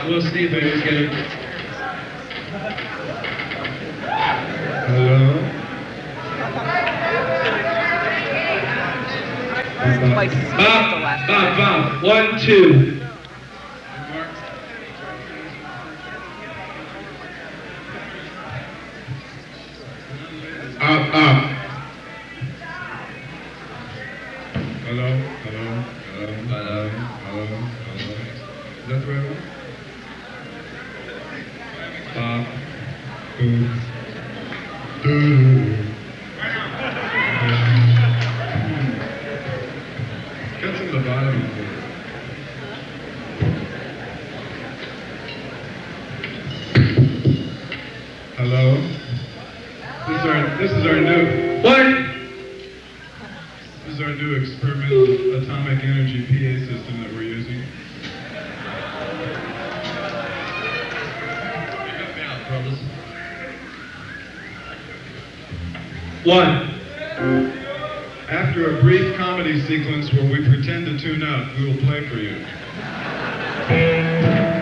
We'll see if we can get it. Hello? Bob. 1, 2. Up. Hello? Is that the right one? Get to the bottom of it. Hello? This is our new... What? This is our new experimental atomic energy PA system that we're using. Help me out, brothers. 1. After a brief comedy sequence where we pretend to tune out, we will play for you.